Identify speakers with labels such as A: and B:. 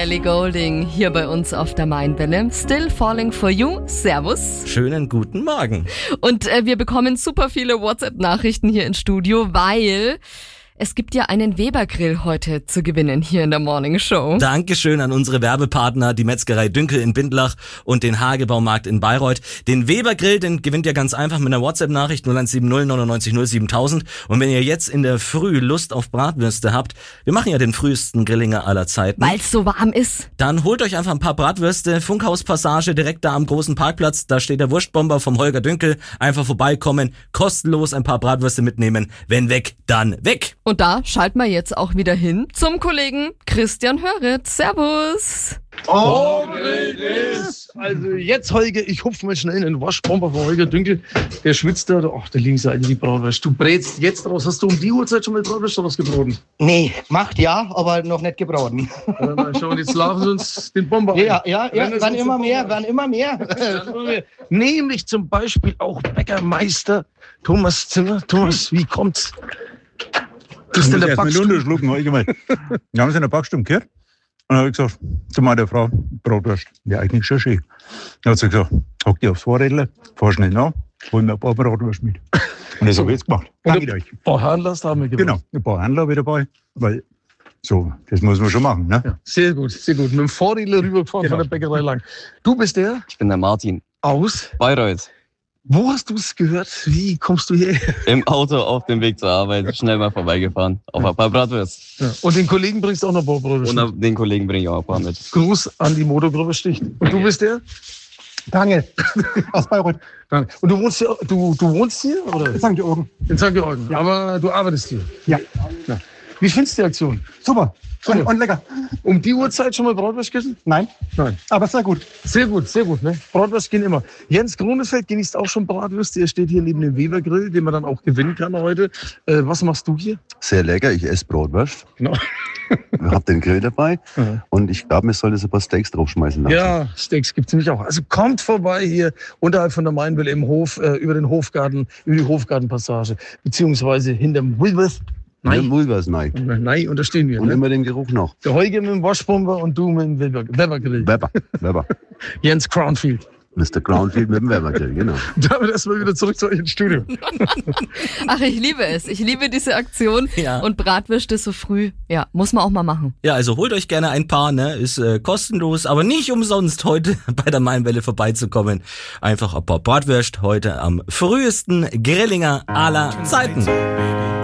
A: Ellie Goulding hier bei uns auf der Mainwelle. Still Falling for You. Servus.
B: Schönen guten Morgen.
A: Und wir bekommen super viele WhatsApp-Nachrichten hier ins Studio, weil es gibt ja einen Weber-Grill heute zu gewinnen hier in der Morning Show.
B: Dankeschön an unsere Werbepartner, die Metzgerei Dünkel in Bindlach und den Hagebaumarkt in Bayreuth. Den Weber-Grill, den gewinnt ihr ganz einfach mit einer WhatsApp-Nachricht 0170 99 0 7000. Und wenn ihr jetzt in der Früh Lust auf Bratwürste habt, wir machen ja den frühesten Grillinger aller Zeiten.
A: Weil es so warm ist.
B: Dann holt euch einfach ein paar Bratwürste, Funkhauspassage direkt da am großen Parkplatz, da steht der Wurstbomber vom Holger Dünkel. Einfach vorbeikommen, kostenlos ein paar Bratwürste mitnehmen. Wenn weg, dann weg.
A: Und da schalten wir jetzt auch wieder hin zum Kollegen Christian Höritz. Servus.
C: Oh, also jetzt, Holger, ich hupf mal schnell in den Waschbomber von Holger Dünkel. Der schwitzt da. Ach, da links die Bratwurst. Du brätst jetzt raus. Hast du um die Uhrzeit schon mal Bratwurst rausgebraten?
D: Nee, macht ja, aber noch nicht gebraten.
C: Mal schauen, jetzt laufen sie uns den Bomber ein.
D: Ja, werden immer mehr.
C: Nämlich zum Beispiel auch Bäckermeister Thomas Zimmer. Thomas, wie kommt's?
E: Das ist der Backstuhl. Wir haben es in der Backstube gehört. Und dann habe ich gesagt, zu meiner Frau, Bratwurst, ja eigentlich schon schön. Dann hat sie gesagt, hock dich aufs Fahrrädler, fahr schnell nach, hol mir ein paar Bratwurst mit. Und das habe ich jetzt gemacht. Danke euch.
C: Ein paar Händler haben wir gemacht.
E: Genau, ein paar Händler habe ich dabei, weil so, das muss man schon machen. Ne?
C: Ja, sehr gut, sehr gut. Mit dem Fahrrädler rübergefahren von der Bäckerei lang. Du bist der?
F: Ich bin der Martin.
C: Aus?
F: Bayreuth.
C: Wo hast du es gehört? Wie kommst du her?
F: Im Auto auf dem Weg zur Arbeit, schnell mal vorbeigefahren. Auf ein paar Bratwürste.
C: Ja. Und den Kollegen bringst du auch noch ein paar Bratwürste.
F: Und den Kollegen bringe ich auch ein paar mit.
C: Gruß an die Motorgruppe Stich. Und du bist der?
D: Daniel, aus Bayreuth.
C: Und du wohnst hier? Du wohnst hier? Oder?
D: In St. Georgen.
C: In St. Georgen. Ja. Aber du arbeitest hier.
D: Ja.
C: Wie findest du die Aktion?
D: Super. Und lecker.
C: Um die Uhrzeit schon mal Bratwurst gegessen?
D: Nein. Aber sehr gut.
C: Sehr gut, ne? Bratwurst gehen immer. Jens Kronefeld genießt auch schon Bratwürste. Er steht hier neben dem Weber-Grill, den man dann auch gewinnen kann heute. Was machst du hier?
G: Sehr lecker, ich esse Bratwurst.
C: Genau.
G: Ich habe den Grill dabei und ich glaube, wir sollten jetzt ein paar Steaks draufschmeißen lassen.
C: Ja, Steaks gibt es nämlich auch. Also kommt vorbei hier unterhalb von der Mainwelle im Hof, über den Hofgarten, über die Hofgartenpassage, beziehungsweise hinterm Woolworth.
G: Nein,
C: Nein, und da stehen wir.
G: Und
C: ne?
G: immer den Geruch noch.
C: Der Holger mit dem Waschbomber und du mit dem Weber-Grill.
G: Weber.
C: Jens Crownfield.
G: Mr. Crownfield mit dem Weber-Grill, genau.
C: Damit erstmal wieder zurück zu euch ins Studio.
A: Ach, ich liebe es. Ich liebe diese Aktion.
B: Ja.
A: Und Bratwürste so früh, ja, muss man auch mal machen.
B: Ja, also holt euch gerne ein paar, ne? Ist kostenlos, aber nicht umsonst heute bei der Mainwelle vorbeizukommen. Einfach ein paar Bratwürst heute am frühesten Grillinger aller Zeiten.